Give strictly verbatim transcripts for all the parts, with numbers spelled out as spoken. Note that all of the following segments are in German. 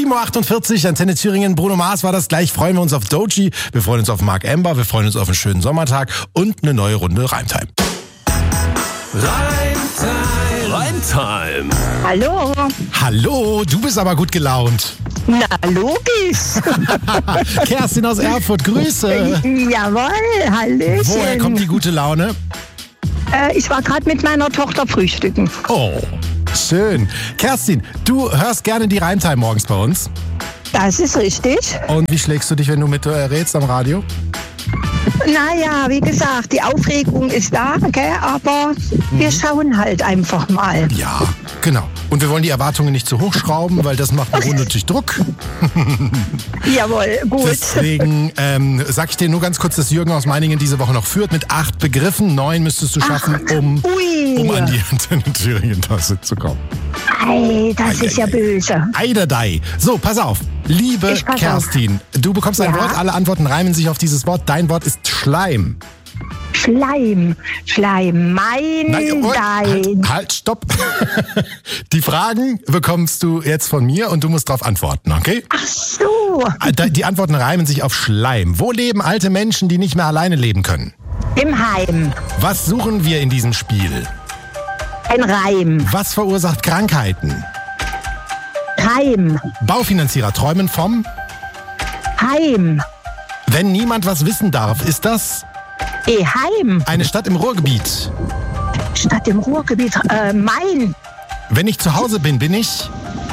sieben Uhr achtundvierzig, Antenne Thüringen, Bruno Mars war das. Gleich freuen wir uns auf Doechii, wir freuen uns auf Mark Ember, wir freuen uns auf einen schönen Sommertag und eine neue Runde Reimtime. Reimtime. Reimtime. Hallo. Hallo, du bist aber gut gelaunt. Na, logisch. Kerstin aus Erfurt, Grüße. Jawohl, hallöchen. Woher kommt die gute Laune? Äh, ich war gerade mit meiner Tochter frühstücken. Oh, schön. Kerstin, du hörst gerne die Reimtime morgens bei uns. Das ist richtig. Und wie schlägst du dich, wenn du mit äh, rätst am Radio? Naja, wie gesagt, die Aufregung ist da, gell? Aber mhm. wir schauen halt einfach mal. Ja, genau. Und wir wollen die Erwartungen nicht zu hoch schrauben, weil das macht unnötig Druck. Jawohl, gut. Deswegen ähm, sag ich dir nur ganz kurz, dass Jürgen aus Meiningen diese Woche noch führt mit acht Begriffen. Neun müsstest du schaffen, um, um an die Antenne Thüringen-Tasse zu kommen. Ei, das ei, ist ei, ja ei. böse. Eiderdei. So, pass auf. Liebe Kerstin, auf. du bekommst ein ja? Wort, alle Antworten reimen sich auf dieses Wort. Dein Wort ist Schleim. Schleim, Schleim, mein, Nein, oh, dein. Halt, halt, stopp. Die Fragen bekommst du jetzt von mir und du musst darauf antworten, okay? Ach so. Die Antworten reimen sich auf Schleim. Wo leben alte Menschen, die nicht mehr alleine leben können? Im Heim. Was suchen wir in diesem Spiel? Ein Reim. Was verursacht Krankheiten? Heim. Baufinanzierer träumen vom? Heim. Wenn niemand was wissen darf, ist das? Heim. Eine Stadt im Ruhrgebiet. Stadt im Ruhrgebiet. Äh, Main. Wenn ich zu Hause bin, bin ich?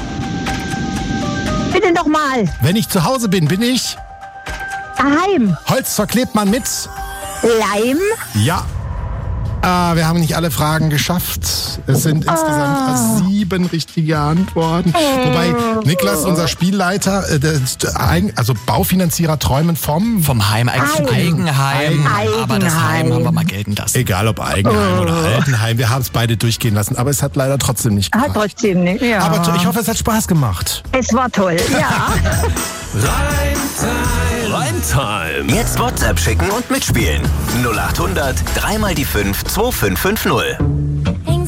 Bitte noch mal. Wenn ich zu Hause bin, bin ich? Daheim. Holz verklebt man mit? Leim. Ja. Ah, wir haben nicht alle Fragen geschafft. Es sind insgesamt oh. sieben richtige Antworten. Oh. Wobei Niklas, unser Spielleiter, äh, der, also Baufinanzierer träumen vom... Vom Heim, eigentlich Eigenheim. Eigenheim, Eigenheim. aber das Heim haben wir mal gelten lassen. Egal ob Eigenheim oh. oder Altenheim, wir haben es beide durchgehen lassen, aber es hat leider trotzdem nicht Hat gemacht. trotzdem nicht, ja. Aber ich hoffe, es hat Spaß gemacht. Es war toll, ja. Reimtime. Reimtime. Jetzt WhatsApp schicken und mitspielen. null acht hundert, dreimal die fünf, zwei fünf fünf null.